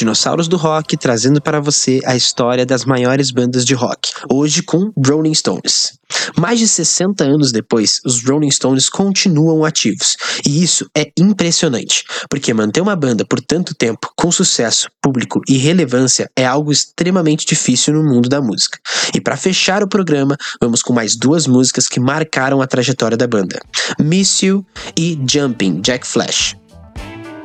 Dinossauros do Rock, trazendo para você a história das maiores bandas de rock, hoje com Rolling Stones. Mais de 60 anos depois, os Rolling Stones continuam ativos, e isso é impressionante, porque manter uma banda por tanto tempo, com sucesso, público e relevância, é algo extremamente difícil no mundo da música. E para fechar o programa, vamos com mais duas músicas que marcaram a trajetória da banda: Miss You e Jumping, Jack Flash.